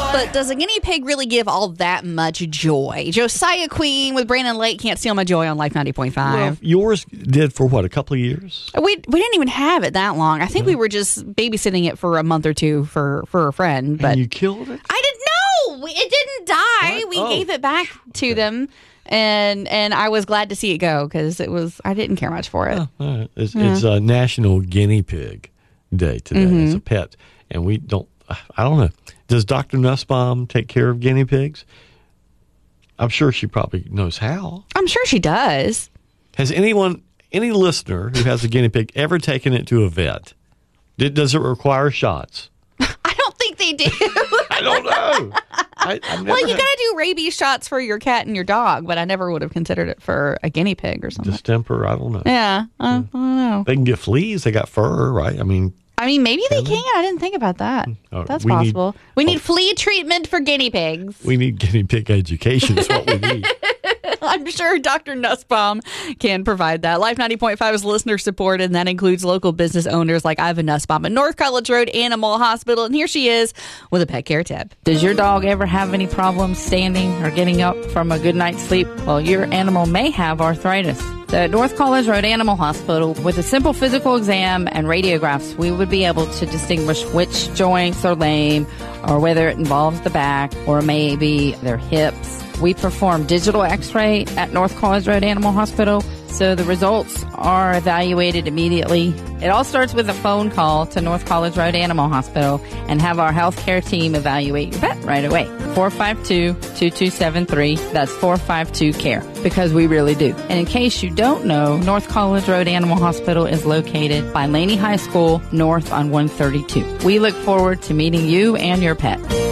But does a guinea pig really give all that much joy? Josiah Queen with Brandon Lake can't steal my joy on Life 90.5. Well, yours did for what, a couple of years? We didn't even have it that long. I think we were just babysitting it for a month or two for a friend. But And you killed it? I didn't know. It didn't die. What? We gave it back to them. And I was glad to see it go because I didn't care much for it. Oh, all right. It's a National Guinea Pig Day today. It's a pet. And I don't know. Does Dr. Nussbaum take care of guinea pigs? I'm sure she probably knows how. I'm sure she does. Has any listener who has a guinea pig ever taken it to a vet? Does it require shots? I don't think they do. I don't know. Well, you got to do rabies shots for your cat and your dog, but I never would have considered it for a guinea pig or something. Distemper, I don't know. Yeah, I don't know. They can get fleas. They got fur, right? I mean, maybe they can. I didn't think about that. Oh, That's possible. We need flea treatment for guinea pigs. We need guinea pig education is what we need. I'm sure Dr. Nussbaum can provide that. Life 90.5 is listener supported, and that includes local business owners like Ivan Nussbaum at North College Road Animal Hospital. And here she is with a pet care tip. Does your dog ever have any problems standing or getting up from a good night's sleep? Well, your animal may have arthritis. So at North College Road Animal Hospital, with a simple physical exam and radiographs, we would be able to distinguish which joints are lame or whether it involves the back or maybe their hips. We perform digital x-ray at North College Road Animal Hospital, so the results are evaluated immediately. It all starts with a phone call to North College Road Animal Hospital and have our healthcare team evaluate your pet right away. 452-2273. That's 452-CARE, because we really do. And in case you don't know, North College Road Animal Hospital is located by Laney High School, north on 132. We look forward to meeting you and your pet.